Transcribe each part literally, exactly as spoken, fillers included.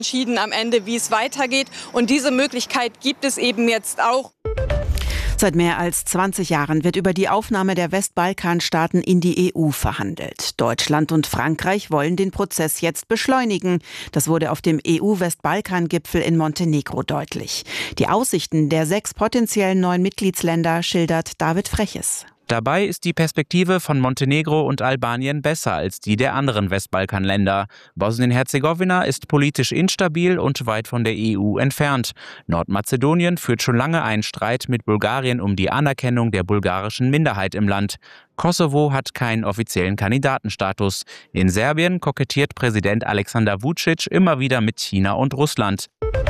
Entschieden am Ende, wie es weitergeht. Und diese Möglichkeit gibt es eben jetzt auch. Seit mehr als zwanzig Jahren wird über die Aufnahme der Westbalkanstaaten in die E U verhandelt. Deutschland und Frankreich wollen den Prozess jetzt beschleunigen. Das wurde auf dem E U-Westbalkan-Gipfel in Montenegro deutlich. Die Aussichten der sechs potenziellen neuen Mitgliedsländer schildert David Freches. Dabei ist die Perspektive von Montenegro und Albanien besser als die der anderen Westbalkanländer. Bosnien-Herzegowina ist politisch instabil und weit von der E U entfernt. Nordmazedonien führt schon lange einen Streit mit Bulgarien um die Anerkennung der bulgarischen Minderheit im Land. Kosovo hat keinen offiziellen Kandidatenstatus. In Serbien kokettiert Präsident Alexander Vučić immer wieder mit China und Russland.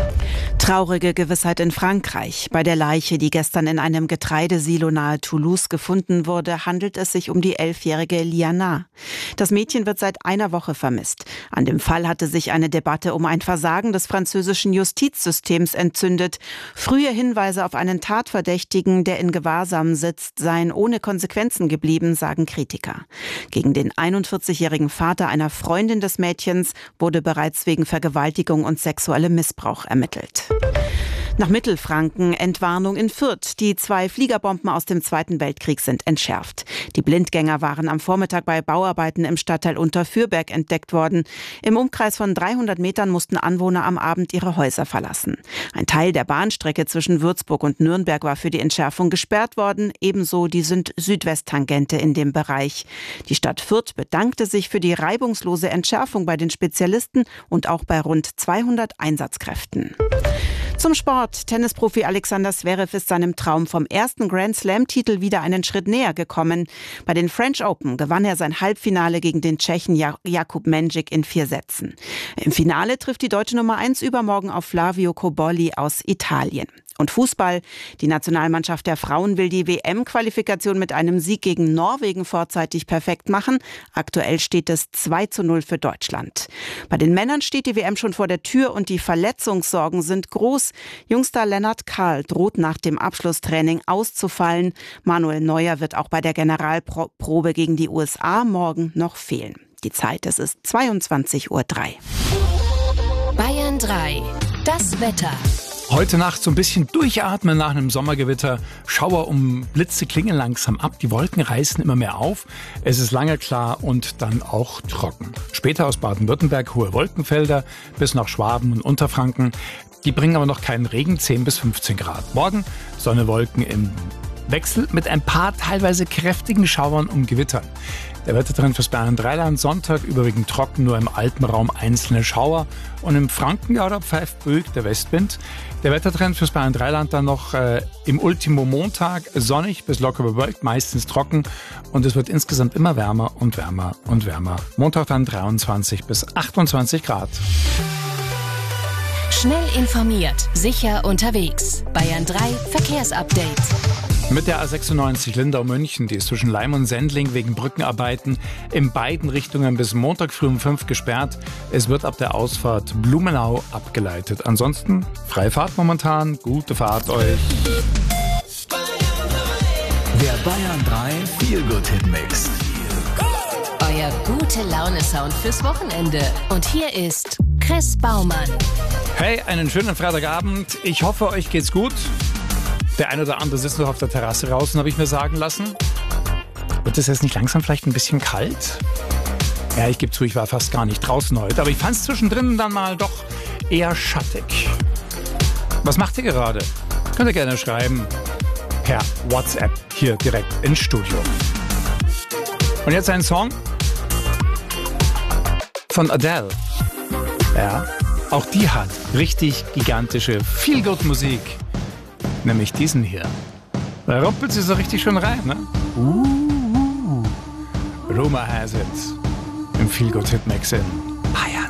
Traurige Gewissheit in Frankreich. Bei der Leiche, die gestern in einem Getreidesilo nahe Toulouse gefunden wurde, handelt es sich um die elfjährige Liana. Das Mädchen wird seit einer Woche vermisst. An dem Fall hatte sich eine Debatte um ein Versagen des französischen Justizsystems entzündet. Frühe Hinweise auf einen Tatverdächtigen, der in Gewahrsam sitzt, seien ohne Konsequenzen geblieben, sagen Kritiker. Gegen den einundvierzigjährigen Vater einer Freundin des Mädchens wurde bereits wegen Vergewaltigung und sexuellem Missbrauch ermittelt. Nach Mittelfranken Entwarnung in Fürth. Die zwei Fliegerbomben aus dem Zweiten Weltkrieg sind entschärft. Die Blindgänger waren am Vormittag bei Bauarbeiten im Stadtteil Unterfürberg entdeckt worden. Im Umkreis von dreihundert Metern mussten Anwohner am Abend ihre Häuser verlassen. Ein Teil der Bahnstrecke zwischen Würzburg und Nürnberg war für die Entschärfung gesperrt worden, ebenso die Süd-Südwest-Tangente in dem Bereich. Die Stadt Fürth bedankte sich für die reibungslose Entschärfung bei den Spezialisten und auch bei rund zweihundert Einsatzkräften. Zum Sport. Tennisprofi Alexander Zverev ist seinem Traum vom ersten Grand-Slam-Titel wieder einen Schritt näher gekommen. Bei den French Open gewann er sein Halbfinale gegen den Tschechen Jakub Mendžić in vier Sätzen. Im Finale trifft die deutsche Nummer eins übermorgen auf Flavio Cobolli aus Italien. Und Fußball. Die Nationalmannschaft der Frauen will die W M-Qualifikation mit einem Sieg gegen Norwegen vorzeitig perfekt machen. Aktuell steht es zwei zu null für Deutschland. Bei den Männern steht die W M schon vor der Tür und die Verletzungssorgen sind groß. Jungstar Lennart Kahl droht nach dem Abschlusstraining auszufallen. Manuel Neuer wird auch bei der Generalprobe gegen die U S A morgen noch fehlen. Die Zeit, es ist zweiundzwanzig Uhr drei. Bayern drei. Das Wetter. Heute Nacht so ein bisschen durchatmen nach einem Sommergewitter. Schauer um Blitze klingen langsam ab. Die Wolken reißen immer mehr auf. Es ist lange klar und dann auch trocken. Später aus Baden-Württemberg hohe Wolkenfelder bis nach Schwaben und Unterfranken. Die bringen aber noch keinen Regen, zehn bis fünfzehn Grad. Morgen Sonne, Wolken im Wechsel mit ein paar teilweise kräftigen Schauern und Gewittern. Der Wettertrend fürs Bayern Dreiland: Sonntag überwiegend trocken, nur im Alpenraum einzelne Schauer. Und im Franken, ja, da pfeift ruhig der Westwind. Der Wettertrend fürs Bayern Dreiland dann noch äh, im Ultimo Montag sonnig bis locker bewölkt, meistens trocken. Und es wird insgesamt immer wärmer und wärmer und wärmer. Montag dann dreiundzwanzig bis achtundzwanzig Grad. Schnell informiert, sicher unterwegs. Bayern drei Verkehrsupdate. Mit der A sechsundneunzig Lindau-München, die ist zwischen Leim und Sendling wegen Brückenarbeiten in beiden Richtungen bis Montag früh um fünf gesperrt. Es wird ab der Ausfahrt Blumenau abgeleitet. Ansonsten Freifahrt momentan, gute Fahrt euch. Der Bayern drei Feel-Good-Hit-Mix. Euer gute Laune-Sound fürs Wochenende. Und hier ist Chris Baumann. Hey, einen schönen Freitagabend. Ich hoffe, euch geht's gut. Der ein oder andere sitzt noch auf der Terrasse draußen, habe ich mir sagen lassen. Wird es jetzt nicht langsam vielleicht ein bisschen kalt? Ja, ich gebe zu, ich war fast gar nicht draußen heute, aber ich fand es zwischendrin dann mal doch eher schattig. Was macht ihr gerade? Könnt ihr gerne schreiben per WhatsApp hier direkt ins Studio. Und jetzt ein Song von Adele. Ja, auch die hat richtig gigantische Feel-Good-Musik. Nämlich diesen hier. Da rumpelt sie so richtig schön rein, ne? Uh, uh. Rumor has it. Im Feel-Good-Hit-Mix in Bayern